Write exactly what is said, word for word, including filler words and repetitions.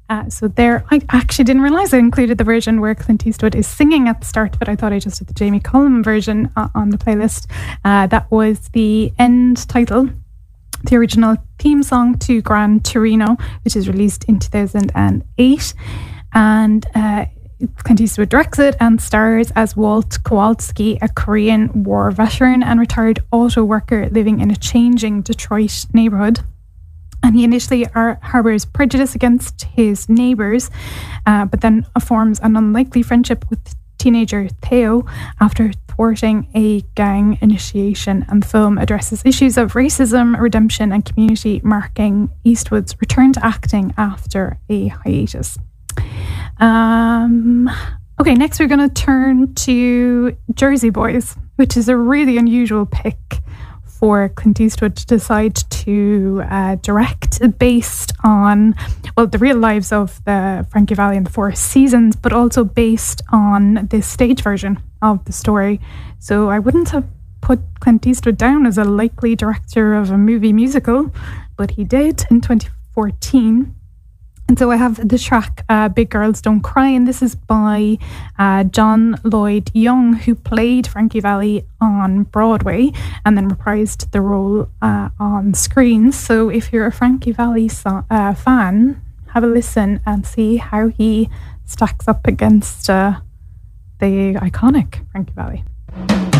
Uh, so there, I actually didn't realise I included the version where Clint Eastwood is singing at the start, but I thought I just did the Jamie Cullum version uh, on the playlist. Uh, that was the end title, the original theme song to Gran Torino, which is released in two thousand eight. And uh, Clint Eastwood directs it and stars as Walt Kowalski, a Korean War veteran and retired auto worker living in a changing Detroit neighborhood. And he initially ar- harbours prejudice against his neighbours, uh, but then forms an unlikely friendship with teenager Theo after thwarting a gang initiation. And the film addresses issues of racism, redemption and community, marking Eastwood's return to acting after a hiatus. Um, okay, next we're going to turn to Jersey Boys, which is a really unusual pick for Clint Eastwood to decide to uh, direct based on, well, the real lives of the Frankie Valli and the Four Seasons, but also based on the stage version of the story. So I wouldn't have put Clint Eastwood down as a likely director of a movie musical, but he did in twenty fourteen. And so I have the track uh, Big Girls Don't Cry, and this is by uh, John Lloyd Young, who played Frankie Valli on Broadway and then reprised the role uh, on screen. So if you're a Frankie Valli so- uh, fan, have a listen and see how he stacks up against uh, the iconic Frankie Valli.